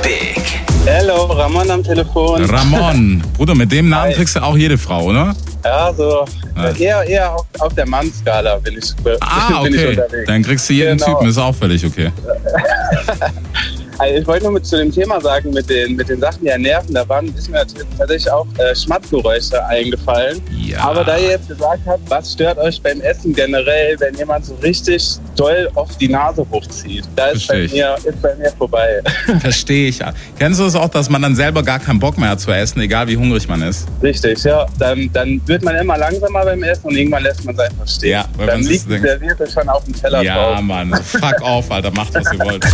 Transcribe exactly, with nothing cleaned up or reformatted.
big. Hello, Ramon am Telefon. Ramon, Bruder, mit dem Namen Hi. kriegst du auch jede Frau, oder? Ja, so Ja. eher, eher auf, auf der Mann-Skala bin ich, Ah, bin ich okay. unterwegs. Dann kriegst du jeden Genau. Typen, ist auch völlig okay. Also ich wollte nur mit zu dem Thema sagen, mit den, mit den Sachen, die ja nerven, da waren, ist mir tatsächlich auch äh, Schmatzgeräusche eingefallen. Ja. Aber da ihr jetzt gesagt habt, was stört euch beim Essen generell, wenn jemand so richtig doll auf die Nase hochzieht, da ist bei, Versteh ich. mir, ist bei mir vorbei. Verstehe ich. Kennst du es auch, dass man dann selber gar keinen Bock mehr hat zu essen, egal wie hungrig man ist? Richtig, ja. Dann, dann wird man immer langsamer beim Essen und irgendwann lässt man es einfach stehen. Ja, weil dann man liegt sich denkt- der Servierte schon auf dem Teller Ja, drauf. Mann. Fuck off, Alter. Macht, was ihr wollt.